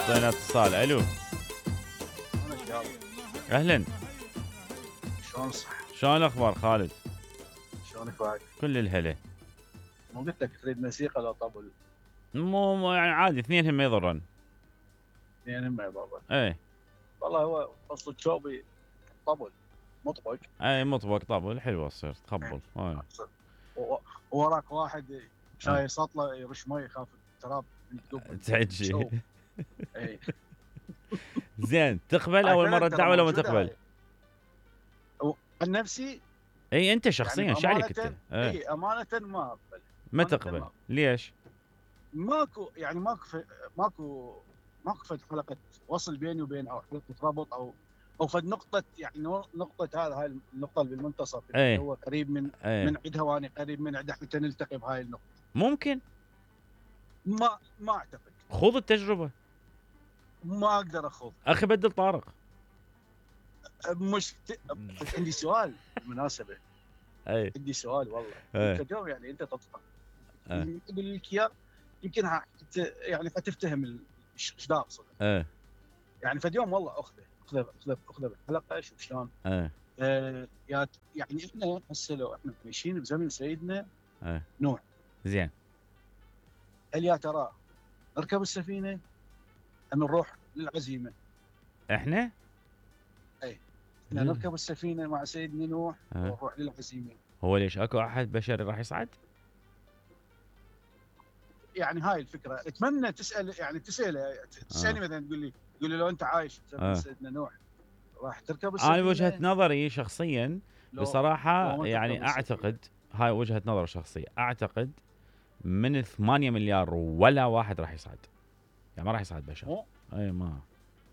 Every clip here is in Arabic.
حطينا اتصال. الو انا شباب اهلا، شلون صح؟ شلون الاخبار خالد؟ شلونك واعي؟ كل الهلا. مو قلت لك تريد موسيقى لو طبل؟ مو يعني عادي، اثنينهم ما يضرن. اثنين هم يا بابا. ايه والله هو اصل شوبي طبل مطبق. اي مطبق طبل حلوه تصير تخبل. ووراك واحد شاي سطله يرش مي يخاف التراب من الدب تعجي. شوب. اي زين، تقبل اول مره الدعوه ولا ما تقبل؟ عن نفسي اي انت شخصيا يعني شو عليك انت؟ اي امانه ما اقبل. ما تقبل ليش؟ ماكو يعني ماكو فد حلقه وصل بيني وبين او حلقه ربط او فد نقطه يعني نقطه هاي النقطه اللي بالمنتصف اللي هو قريب من من عندها وانا قريب من عندها حتى نلتقي بهاي النقطه. ممكن ما اعتقد. خوض التجربه. ما اقدر اخوض اخي بدل طارق. مش عندي سؤال بالمناسبه. اي عندي سؤال والله. انت اليوم يعني انت تطلع اقول لك اياه يمكن يعني حتفتهم ايش دا اقصد. يعني فاليوم والله اخذه بالحلقه شوف شلون. يعني احنا هسه لو احنا ماشيين بزمن سيدنا نوح. زين. هل يا ترى نركب السفينه ام نروح للعزيمه؟ احنا نركب السفينه مع سيدنا نوح ونروح للعزيمه. هو ليش اكو احد بشري راح يصعد؟ يعني هاي الفكره اتمنى تسال يعني تسالني مثلا تقول لي لو انت عايش زمن سيدنا نوح راح تركب السفينه؟ انا وجهه نظري شخصيا بصراحه يعني اعتقد هاي وجهه نظر شخصيه، اعتقد من 8 مليار ولا واحد راح يصعد. يعني ما راح يصعد بشر. اي ما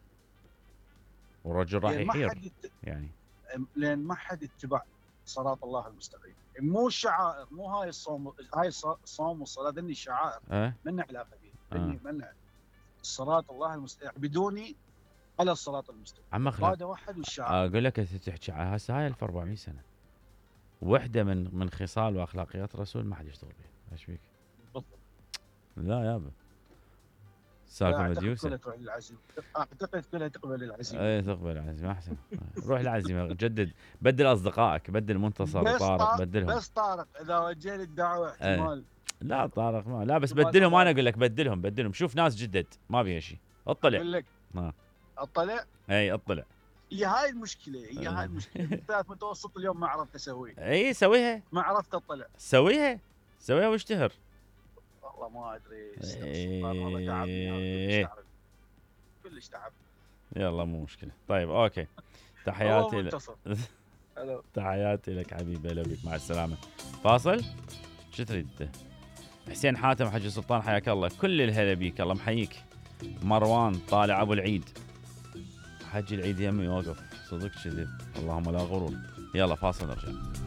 والرجل راح يحير يعني لان ما حد اتبع صراط الله المستقيم. مو الشعائر، مو هاي الصوم، هاي الصوم والصلاه ذني الشعائر من علاقه به من صراط الله المستقيم. اعبدوني على الصراط المستقيم. عم هذا واحد والشعائر. اقول لك تحكي هسه هاي 1400 سنه وحده من خصال واخلاقيات الرسول ما حد يشتغل بها. ايش فيك؟ لا يابا سالفه مديوسه. اعتقد كلها تقبل العزيمه. اي تقبل العزيمه احسن. روح العزيمه جدد، بدل اصدقائك، بدل منتصر وطارق بدلهم. بس طارق اذا وجه لي الدعوه احتمال. لا طارق ما لا، بس بدلهم. انا اقول لك بدلهم شوف ناس جدد ما بيها شيء. اطلع اقول لك اطلع. اي اطلع. هي هاي المشكله بالذات متوسط اليوم ما عرفت اسويها. اي سويها. ما عرفت اطلع. سويها واشتهر. والله ما ادري. والله تعبني كلش تعب. يلا مو مشكله. طيب اوكي. تحياتي لك. تحياتي لك حبيبي. هلا بك، مع السلامه. فاصل. شو تريد؟ حسين حاتم حجي سلطان حياك الله. كل الهلا بيك، الله محييك. مروان طالع ابو العيد. حج العيد يمي واقف صدق كذب. اللهم لا غرور. يلا فاصل نرجع.